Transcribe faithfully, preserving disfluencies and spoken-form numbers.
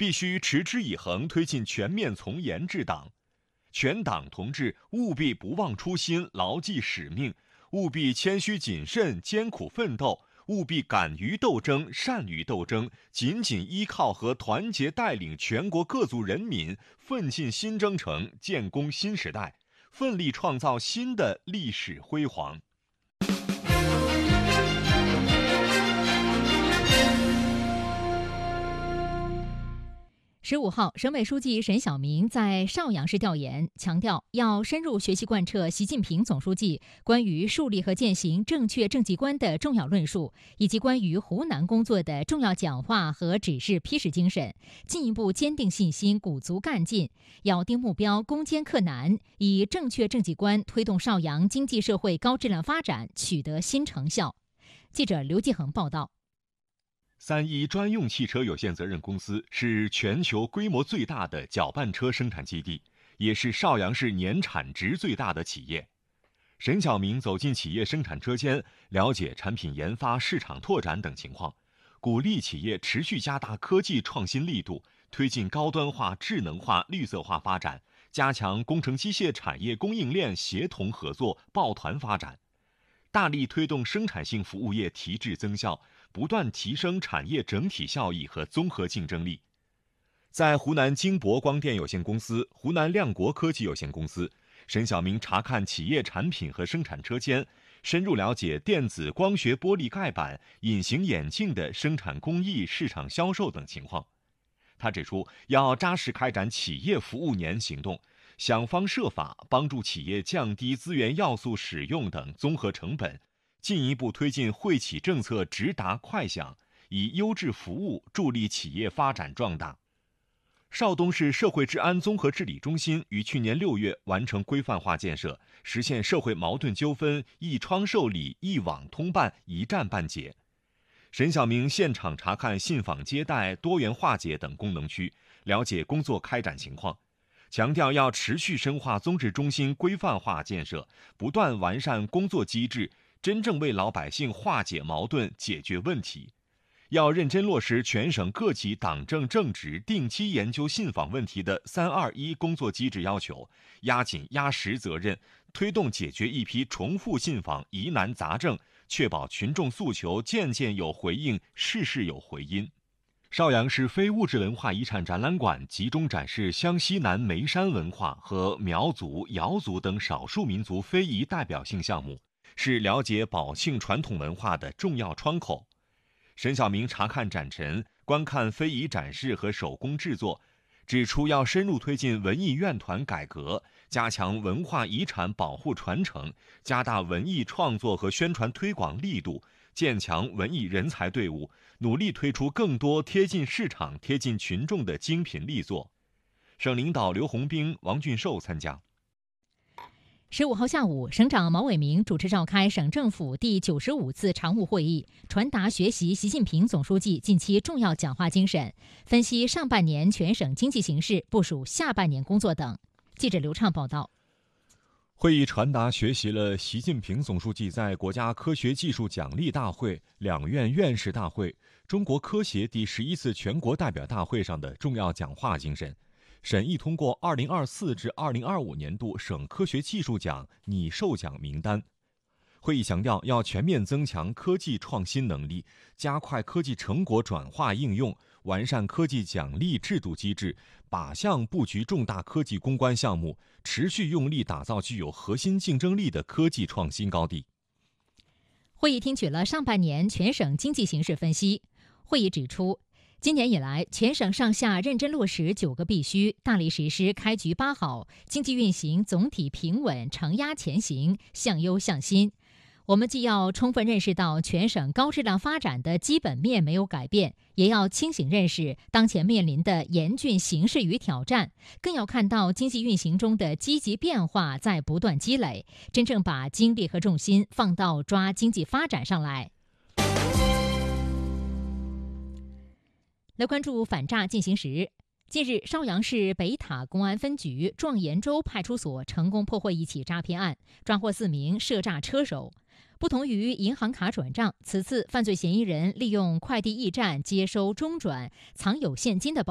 必须持之以恒推进全面从严治党。全党同志务必不忘初心，牢记使命，务必谦虚谨慎，艰苦奋斗，务必敢于斗争，善于斗争，紧紧依靠和团结带领全国各族人民，奋进新征程，建功新时代，奋力创造新的历史辉煌。 十五号，省委书记沈晓明在邵阳市调研，强调要深入学习贯彻习近平总书记关于树立和践行正确政绩观的重要论述，以及关于湖南工作的重要讲话和指示批示精神，进一步坚定信心，鼓足干劲，要定目标，攻坚克难，以正确政绩观推动邵阳经济社会高质量发展取得新成效。记者刘继恒报道。 三一专用汽车有限责任公司是全球规模最大的搅拌车生产基地，也是邵阳市年产值最大的企业。沈晓明走进企业生产车间，了解产品研发、市场拓展等情况，鼓励企业持续加大科技创新力度，推进高端化、智能化、绿色化发展，加强工程机械产业供应链协同合作、抱团发展，大力推动生产性服务业提质增效，不断提升产业整体效益和综合竞争力。在湖南金博光电有限公司、湖南亮国科技有限公司，沈晓明查看企业产品和生产车间，深入了解电子光学玻璃盖板、隐形眼镜的生产工艺、市场销售等情况。他指出，要扎实开展企业服务年行动，想方设法帮助企业降低资源要素使用等综合成本，进一步推进惠企政策直达快响，以优质服务助力企业发展壮大。邵东市社会治安综合治理中心于去年六月完成规范化建设，实现社会矛盾纠纷一窗受理、一网通办、一站办结。沈晓明现场查看信访接待、多元化解等功能区，了解工作开展情况，强调要持续深化综治中心规范化建设，不断完善工作机制，真正为老百姓化解矛盾、解决问题。要认真落实全省各级党政正职定期研究信访问题的三二一工作机制要求，压紧压实责任，推动解决一批重复信访疑难杂症，确保群众诉求件件有回应，事事有回音。邵阳市非物质文化遗产展览馆集中展示湘西南眉山文化和苗族、瑶族等少数民族非遗代表性项目，是了解宝庆传统文化的重要窗口。沈晓明查看展陈，观看非遗展示和手工制作，指出要深入推进文艺院团改革，加强文化遗产保护传承，加大文艺创作和宣传推广力度，建强文艺人才队伍，努力推出更多贴近市场、贴近群众的精品力作。省领导刘洪兵、王俊寿参加。 十五号下午，省长毛伟明主持召开省政府第九十五次常务会议，传达学习习近平总书记近期重要讲话精神，分析上半年全省经济形势，部署下半年工作等。记者刘畅报道。 会议传达学习了习近平总书记在国家科学技术奖励大会、两院院士大会、中国科协第十一次全国代表大会上的重要讲话精神，审议通过二零二四至二零二五年度省科学技术奖拟授奖名单。会议强调，要全面增强科技创新能力，加快科技成果转化应用，完善科技奖励制度机制，靶向布局重大科技攻关项目，持续用力打造具有核心竞争力的科技创新高地。 会议听取了上半年全省经济形势分析。会议指出，今年以来，全省上下认真落实九个必须，大力实施开局八好，经济运行总体平稳，承压前行，向优向新。我们既要充分认识到全省高质量发展的基本面没有改变，也要清醒认识当前面临的严峻形势与挑战，更要看到经济运行中的积极变化在不断积累，真正把精力和重心放到抓经济发展上来。来关注反诈进行时。近日，邵阳市北塔公安分局壮岩洲派出所成功破获一起诈骗案，抓获四名涉诈车手。不同于银行卡转账，此次犯罪嫌疑人利用快递驿站接收中转藏有现金的包